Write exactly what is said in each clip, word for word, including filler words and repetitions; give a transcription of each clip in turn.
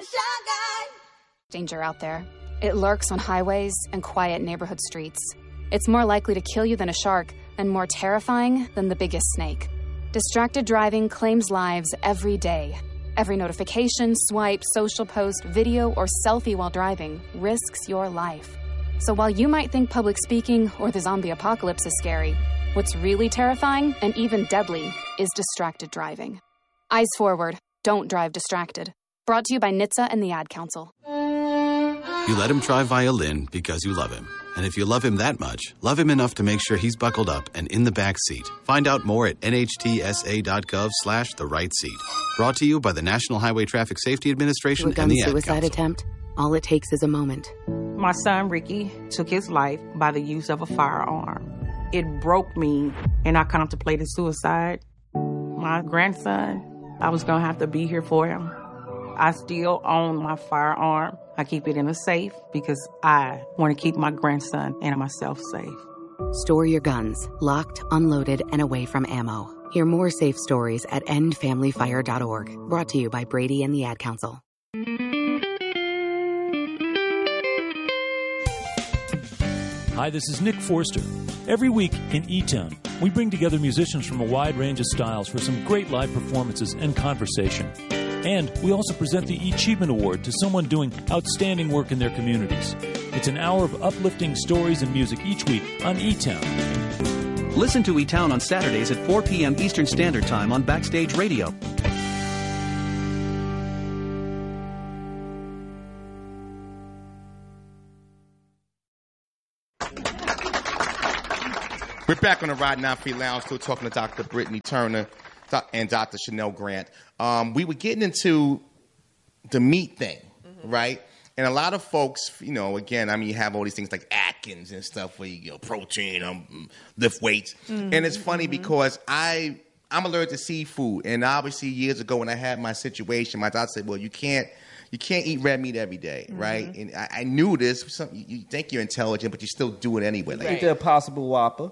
Danger out there. It lurks on highways and quiet neighborhood streets. It's more likely to kill you than a shark, and more terrifying than the biggest snake. Distracted driving claims lives every day. Every notification, swipe, social post, video, or selfie while driving risks your life. So while you might think public speaking or the zombie apocalypse is scary, what's really terrifying and even deadly is distracted driving. Eyes forward. Don't drive distracted. Brought to you by N H T S A and the Ad Council. You let him try violin because you love him. And if you love him that much, love him enough to make sure he's buckled up and in the back seat. Find out more at nhtsa.gov slash the right seat. Brought to you by the National Highway Traffic Safety Administration To a and the Ad suicide Council. attempt, all it takes is a moment. My son, Ricky, took his life by the use of a firearm. It broke me, and I contemplated suicide. My grandson, I was going to have to be here for him. I still own my firearm. I keep it in a safe because I want to keep my grandson and myself safe. Store your guns, locked, unloaded, and away from ammo. Hear more safe stories at end family fire dot org. Brought to you by Brady and the Ad Council. Hi, this is Nick Forster. Every week in E-Town, we bring together musicians from a wide range of styles for some great live performances and conversation. And we also present the Achievement Award to someone doing outstanding work in their communities. It's an hour of uplifting stories and music each week on E-Town. Listen to E-Town on Saturdays at four p.m. Eastern Standard Time on Backstage Radio. We're back on the Ride nine Free Lounge, still talking to Doctor Brittany Turner and Doctor Chanel Grant. Um, we were getting into the meat thing, mm-hmm. right? And a lot of folks, you know, again, I mean, you have all these things like Atkins and stuff where you, you know, protein, um, lift weights. Mm-hmm. And it's funny mm-hmm. because I, I'm allergic to seafood. And obviously years ago when I had my situation, my doctor said, well, you can't, you can't eat red meat every day, mm-hmm. right? And I, I knew this. Some, you think you're intelligent, but you still do it anyway. Like, eat the Impossible Whopper.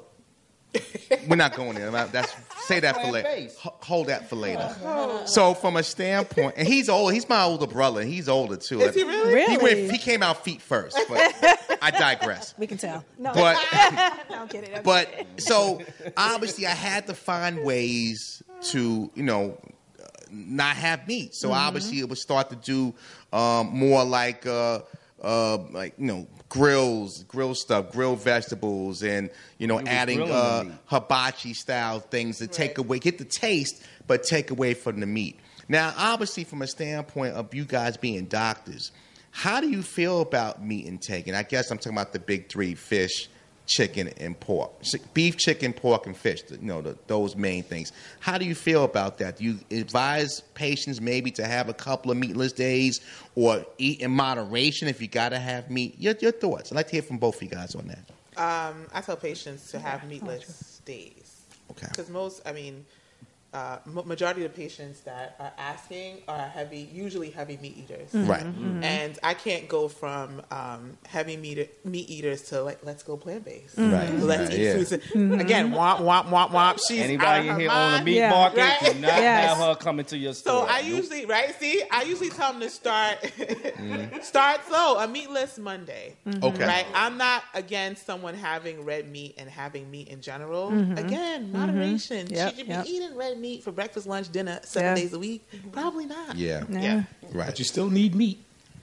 We're not going there. That's say that for later. Hold that for later. So from a standpoint, and he's old. He's my older brother. He's older too. Is he really? He, really? went, he came out feet first, but I digress. We can tell. No, but no, I'm kidding. I'm but so obviously I had to find ways to you know not have meat. So mm-hmm. obviously it would start to do um, more like uh, uh, like you know. grills, grill stuff, grilled vegetables, and, you know, you adding uh, hibachi style things to right. take away, get the taste, but take away from the meat. Now, obviously, from a standpoint of you guys being doctors, how do you feel about meat intake? And I guess I'm talking about the big three: fish, chicken, and pork. Beef, chicken, pork, and fish, you know, the, those main things. How do you feel about that? Do you advise patients maybe to have a couple of meatless days or eat in moderation if you got to have meat? Your, your thoughts. I'd like to hear from both of you guys on that. Um, I tell patients to have meatless days. Okay. Because most, I mean, uh, majority of the patients that are asking are heavy, usually heavy meat eaters. Mm-hmm. Right. Mm-hmm. And I can't go from um, heavy meat meat eaters to like, let's go plant-based. Mm-hmm. Right. Let's right. eat yeah. foods. Mm-hmm. Again, womp, womp, womp, womp. She's Anybody in here mind. on a meat yeah. market, right? do not yes. have her coming to your store. So I usually, right, see, I usually tell them to start, mm-hmm. start slow, a meatless Monday. Mm-hmm. Okay. Right? I'm not against someone having red meat and having meat in general. Mm-hmm. Again, moderation. Mm-hmm. Yep. Should you be yep. eating red meat for breakfast, lunch, dinner, seven yeah. days a week? Probably not. Yeah. Yeah. yeah. Right. But you still need meat.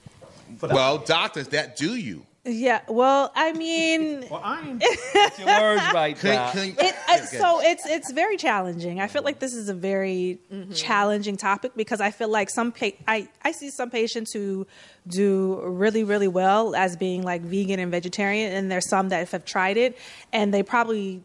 Well, doctors, that do you. Yeah, well, I mean, well, I'm. Get your words right, Doc. Can, it, uh, so it's it's very challenging. I feel like this is a very mm-hmm. challenging topic because I feel like some pa- I I see some patients who do really really well as being like vegan and vegetarian, and there's some that have tried it and they probably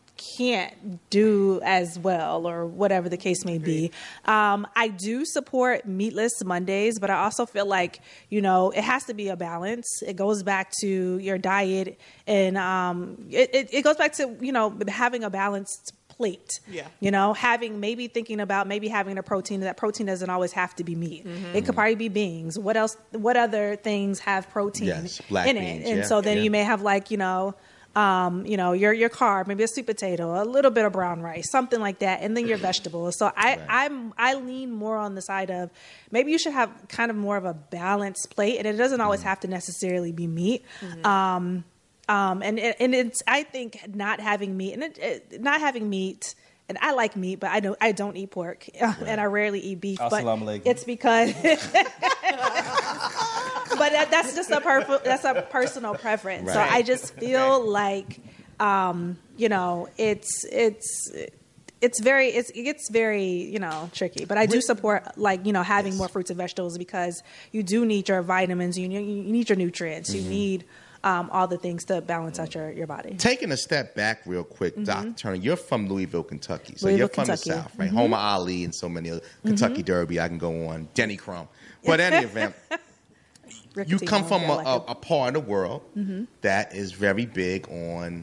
can't do as well or whatever the case may be. Um, I do support meatless Mondays, but I also feel like, you know, it has to be a balance. It goes back to your diet and um, it, it, it goes back to, you know, having a balanced plate. Yeah. You know, having maybe thinking about maybe having a protein. That protein doesn't always have to be meat. Mm-hmm. It could probably be beans. What else? What other things have protein yes, black in beans, it? And yeah, so then yeah. you may have like, you know, um, you know, your your carb, maybe a sweet potato, a little bit of brown rice, something like that, and then your vegetables. So I right. I'm I lean more on the side of maybe you should have kind of more of a balanced plate, and it doesn't always mm-hmm. have to necessarily be meat. Mm-hmm. Um, um, and and it's I think not having meat and it, it, not having meat. And I like meat, but I don't. I don't eat pork, right. and I rarely eat beef. Assalamu but alaikum. It's because, but that, that's just a per- that's a personal preference. Right. So I just feel like, um, you know, it's it's it's very it's, it gets very you know tricky. But I do support like you know having yes. more fruits and vegetables because you do need your vitamins. You need, you need your nutrients. Mm-hmm. You need. Um, all the things to balance out your, your body. Taking a step back real quick, mm-hmm. Doctor Turner, you're from Louisville, Kentucky. So Louisville, you're from Kentucky. the South, right? Mm-hmm. Homer Ali and so many other Kentucky mm-hmm. Derby. I can go on. Denny Crum. But in any event, you come from a, a, a part of the world mm-hmm. that is very big on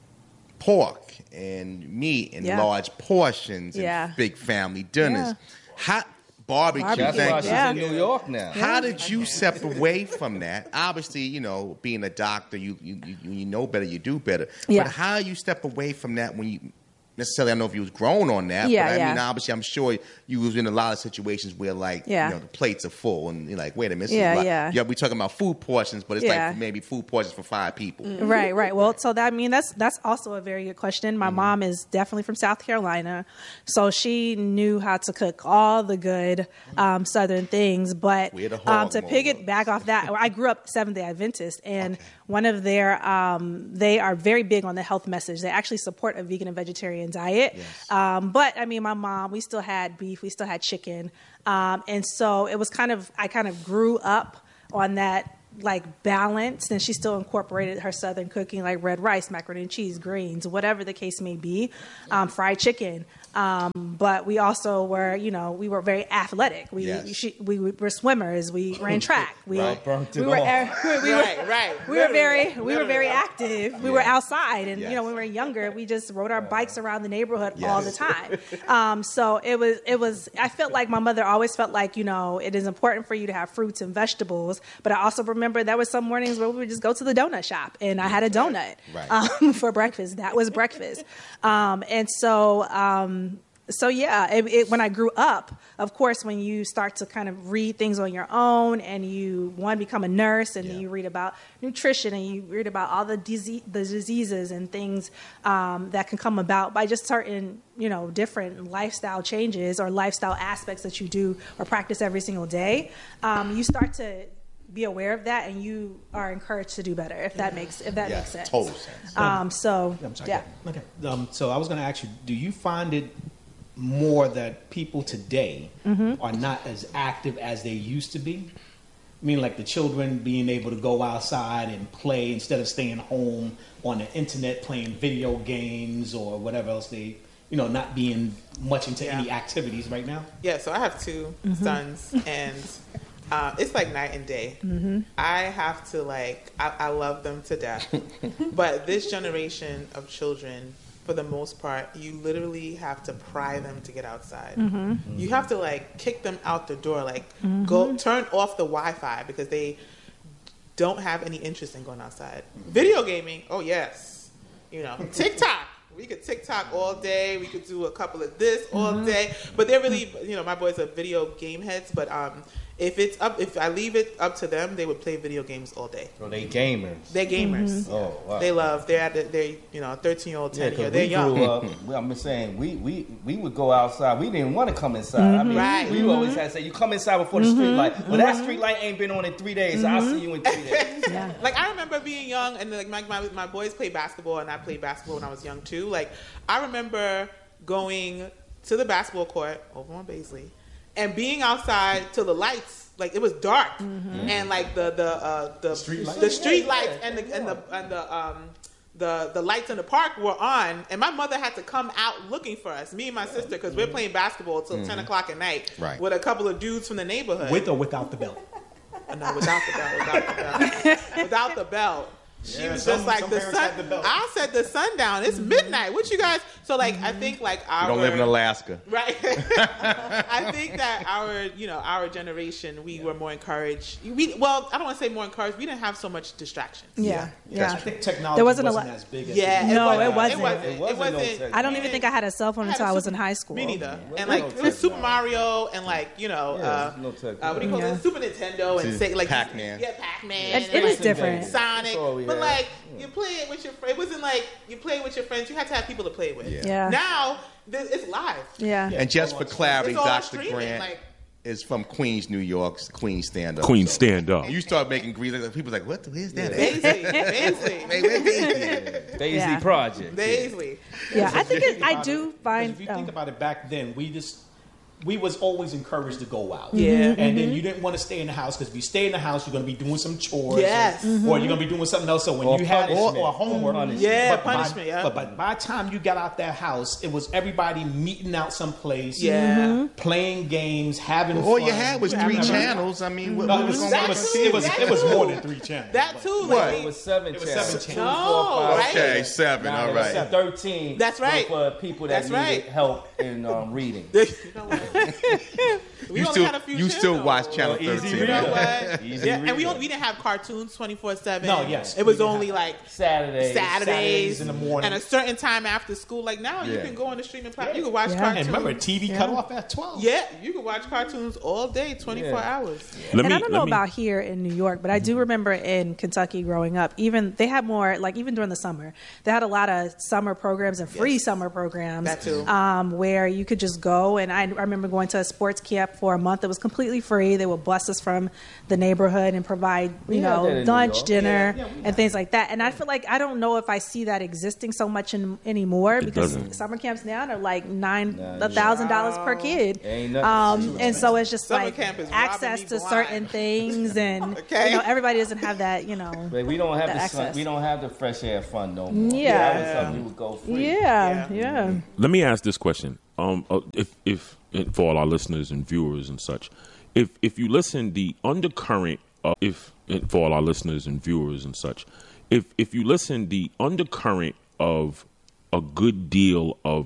pork and meat and yeah. large portions yeah. and big family dinners. Yeah. How... Barbecue. Barbecue. That's why she's yeah. in New York now. How did you step away from that? Obviously, you know, being a doctor, you you, you, you know better, you do better. Yeah. But how you step away from that when you necessarily, I don't know if you was grown on that, yeah, but I yeah. mean, obviously, I'm sure you was in a lot of situations where, like, yeah. you know, the plates are full, and you're like, wait a minute, this yeah, is like, yeah. yeah, we're talking about food portions, but it's yeah. like maybe food portions for five people. Mm-hmm. Right, right. Well, so that I mean, that's that's also a very good question. My mm-hmm. mom is definitely from South Carolina, so she knew how to cook all the good um, Southern things. But um, to piggyback off that, I grew up Seventh-day Adventist, and okay. one of their um, they are very big on the health message. They actually support a vegan and vegetarian diet. Yes. Um, but I mean, my mom, we still had beef, we still had chicken. Um, and so it was kind of, I kind of grew up on that like balance, and she still incorporated her Southern cooking, like red rice, macaroni and cheese, greens, whatever the case may be, um, fried chicken. Um, but we also were, you know, we were very athletic. We yes. she, we, we were swimmers. We ran track. We, right, burnt it we were, off. we were, we right, were, right. We were very, we were very active. We yeah. were outside, and yes. you know, when we were younger, we just rode our bikes around the neighborhood yes. all the time. Um, so it was, it was. I felt like my mother always felt like, you know, it is important for you to have fruits and vegetables. But I also remember there were some mornings where we would just go to the donut shop, and I had a donut right. um, for breakfast. That was breakfast, um, and so. Um, So yeah, it, it, when I grew up, of course, when you start to kind of read things on your own, and you one become a nurse, and yeah. then you read about nutrition, and you read about all the disease, the diseases and things um, that can come about by just certain, you know, different lifestyle changes or lifestyle aspects that you do or practice every single day. Um, you start to be aware of that, and you are encouraged to do better. If that makes if that yeah, makes sense. Total sense. Um, so I'm sorry, yeah. Okay. Um, so I was going to ask you: do you find it more that people today mm-hmm. are not as active as they used to be? I mean, like the children being able to go outside and play instead of staying home on the internet playing video games or whatever else they, you know, not being much into yeah. any activities right now? Yeah, so I have two mm-hmm. sons, and uh, it's like night and day. Mm-hmm. I have to, like, I, I love them to death. But this generation of children, for the most part, you literally have to pry them to get outside. Mm-hmm. You have to, like, kick them out the door, like, mm-hmm. go turn off the Wi-Fi because they don't have any interest in going outside. Video gaming, oh yes. You know, TikTok. We could TikTok all day. We could do a couple of this all mm-hmm. day. But they're really, you know, my boys are video game heads. But um, if it's up, if I leave it up to them, they would play video games all day. So they gamers. They're gamers. Mm-hmm. Oh, wow. They love. They're at the, they're you know thirteen year old, ten Yeah, year. They're we young. grew up, well, I'm just saying we, we we would go outside. We didn't want to come inside. Mm-hmm. I mean, right. we mm-hmm. always had to say, "You come inside before the Mm-hmm. street light." Well, that street light ain't been on in three days. Mm-hmm. So I'll see you in three days. Yeah. Like I remember being young, and like my, my my boys played basketball, and I played basketball when I was young too. Like I remember going to the basketball court over on Baisley, and being outside till the lights. Like it was dark, mm-hmm. and like the the uh, the street lights, the street yeah, lights yeah, and the yeah. and the and the um the the lights in the park were on, and my mother had to come out looking for us, me and my sister, because we're playing basketball till mm-hmm. ten o'clock at night right. with a couple of dudes from the neighborhood, with or without the belt. Uh, no, without the belt, without the belt, without the belt. she Yeah, was some- just like some the parents sun. had the belt. I said the sundown. It's midnight. What you guys? So like, I think like our You don't live in Alaska. right. I think that our you know our generation we were more encouraged. We well, I don't want to say more encouraged. We didn't have so much distractions. Yeah, yeah. I think technology There wasn't wasn't, a lot- as big as Yeah, it No, was. it wasn't. It wasn't. It It wasn't no wasn't. tech- I don't even think I had a cell phone I had until a I was Super- in high school. Me neither. Yeah. And like No it was tech Super now. Mario and like you know Yeah, uh, no tech uh, what do you call Yeah. it? Super Nintendo and See, say like Pac-Man. Yeah, Pac-Man. It- and, it like, is different. Sonic, That's all we but had. like you play it with your friend. It wasn't like you play it with your friends. You had to have people to play with. Yeah. Yeah. Now th- it's live. Yeah. And just for clarity, It's all Doctor streaming, Grant like- is from Queens, New York. Queens stand up. Queen stand up. And you start making Greens. Like, people like, what the hell's that? Baisley, Baisley, Hey, where's Daisy? Daisy Yeah. Project. Baisley. Yeah, I think it, I do Because find. if you oh. think about it, back then we just we was always encouraged to go out. Yeah. And then Mm-hmm. you didn't want to stay in the house because if you stay in the house, you're going to be doing some chores. Yes. Or, Mm-hmm. or you're going to be doing something else. So when Or you had punishment. or homework, Punishment. Yeah, but by- punishment, yeah. But, but by the time you got out that house, it was everybody meeting out someplace. Yeah. Mm-hmm. Playing games, having All fun. you had was three channels. I mean, what, No, what it was, was it going on? was, too, it was, that it was too. more than three channels. That but- too. What? Like, It was seven It was channels. seven Two, channels. four, No, five, right? Okay, seven. Now, All it was right. thirteen. That's right. For people that That's needed right. help in um, reading. you know what? we You only still, had a few you still channels. watch Channel Easy thirteen. You know right? what? Easy Yeah, and we reader. only, we didn't have cartoons twenty-four seven. No, yes. It was We didn't only have- like Saturdays. Saturdays, Saturdays in the morning. and a certain time after school. Like now, you Yeah. can go on the streaming platform. You can watch Yeah. cartoons. And remember, T V cut off at twelve. Yeah, you can watch cartoons all day, twenty-four Yeah. hours. Let and me, I don't let know me- about here in New York, but I do remember in Kentucky growing up, even they had more, like even during the summer, they had a lot of summer programs and free summer programs. That too. Um, where you could just go. And I, I remember going to a sports camp for a month. It was completely free. They would bus us from the neighborhood and provide, you We had know, that in New lunch, York. dinner, Yeah, yeah, we and things like that. And I feel like I don't know if I see that existing so much in, anymore because doesn't. summer camps now are like nine Nah, a thousand dollars per kid. Ain't nothing. Um, and so it's just Summer like camp is access robbing to me blind. certain things, and Okay. you know everybody doesn't have that. You know, But we don't have That the sun, access. we don't have the fresh air fun no more. Yeah. That was something you would go free. yeah, yeah. Let me ask this question. Um, uh, if if for all our listeners and viewers and such, if if you listen, the undercurrent of if for all our listeners and viewers and such, if if you listen, the undercurrent of a good deal of